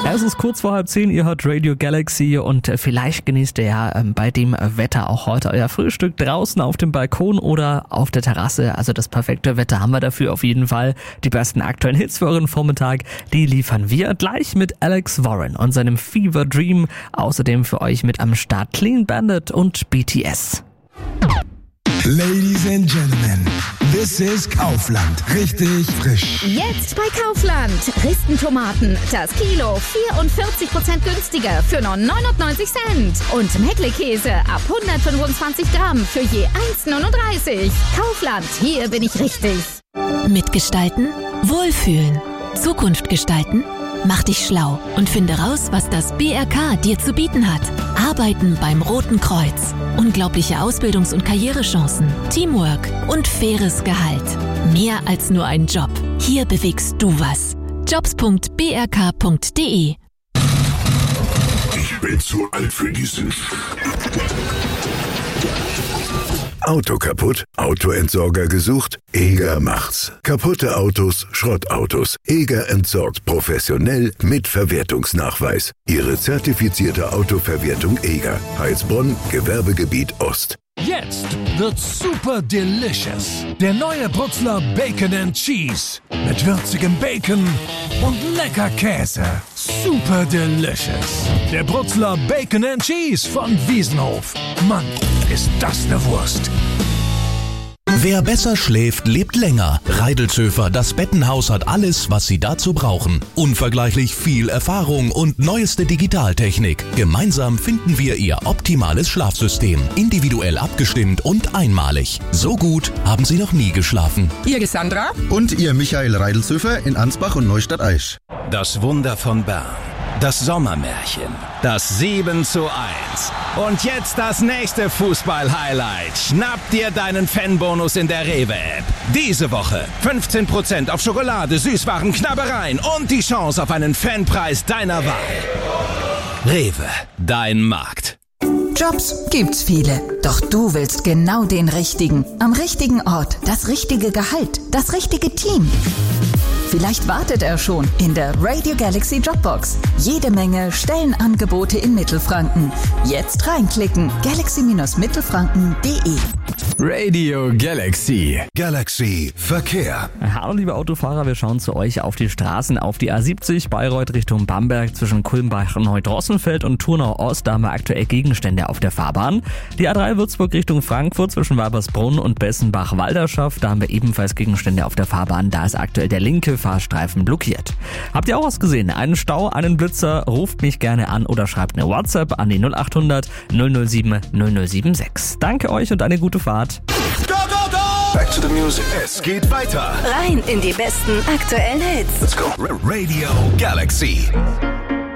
Es ist kurz vor 9:30, ihr hört Radio Galaxy und vielleicht genießt ihr ja bei dem Wetter auch heute euer Frühstück draußen auf dem Balkon oder auf der Terrasse. Also das perfekte Wetter haben wir dafür auf jeden Fall. Die besten aktuellen Hits für euren Vormittag, die liefern wir gleich mit Alex Warren und seinem Fever Dream. Außerdem für euch mit am Start Clean Bandit und BTS. Ladies and Gentlemen, this is Kaufland. Richtig frisch. Jetzt bei Kaufland. Ristentomaten, das Kilo 44% günstiger für nur 99 Cent. Und Meckle-Käse ab 125 Gramm für je 1,39. Kaufland, hier bin ich richtig. Mitgestalten, wohlfühlen, Zukunft gestalten. Mach dich schlau und finde raus, was das BRK dir zu bieten hat. Arbeiten beim Roten Kreuz. Unglaubliche Ausbildungs- und Karrierechancen, Teamwork und faires Gehalt. Mehr als nur ein Job. Hier bewegst du was. jobs.brk.de. Ich bin zu alt für diesen Auto kaputt? Autoentsorger gesucht? Eger macht's. Kaputte Autos, Schrottautos. Eger entsorgt professionell mit Verwertungsnachweis. Ihre zertifizierte Autoverwertung Eger. Heilsbronn, Gewerbegebiet Ost. Jetzt wird's super delicious. Der neue Brutzler Bacon and Cheese. Mit würzigem Bacon und lecker Käse. Super delicious. Der Brutzler Bacon and Cheese von Wiesenhof. Mann, ist das eine Wurst. Wer besser schläft, lebt länger. Reidelzöfer, das Bettenhaus hat alles, was Sie dazu brauchen. Unvergleichlich viel Erfahrung und neueste Digitaltechnik. Gemeinsam finden wir Ihr optimales Schlafsystem. Individuell abgestimmt und einmalig. So gut haben Sie noch nie geschlafen. Ihr Sandra und Ihr Michael Reidelzöfer in Ansbach und Neustadt-Aisch. Das Wunder von Bern. Das Sommermärchen. Das 7:1. Und jetzt das nächste Fußball-Highlight. Schnapp dir deinen Fanbonus in der Rewe-App. Diese Woche 15% auf Schokolade, Süßwaren, Knabbereien und die Chance auf einen Fanpreis deiner Wahl. Rewe, dein Markt. Jobs gibt's viele, doch du willst genau den richtigen. Am richtigen Ort, das richtige Gehalt, das richtige Team. Vielleicht wartet er schon in der Radio Galaxy Jobbox. Jede Menge Stellenangebote in Mittelfranken. Jetzt reinklicken. galaxy-mittelfranken.de. Radio Galaxy. Galaxy Verkehr. Hallo liebe Autofahrer, wir schauen zu euch auf die Straßen, auf die A70 Bayreuth Richtung Bamberg zwischen Kulmbach, Neudrossenfeld und Turnau Ost. Da haben wir aktuell Gegenstände auf der Fahrbahn. Die A3 Würzburg Richtung Frankfurt zwischen Walbersbrunn und Bessenbach-Walderschaft. Da haben wir ebenfalls Gegenstände auf der Fahrbahn. Da ist aktuell der linke Fahrstreifen blockiert. Habt ihr auch was gesehen? Einen Stau, einen Blitzer? Ruft mich gerne an oder schreibt eine WhatsApp an die 0800 007 0076. Danke euch und eine gute Fahrt. Go, go, go! Back to the music. Es geht weiter. Rein in die besten aktuellen Hits. Let's go. Radio Galaxy.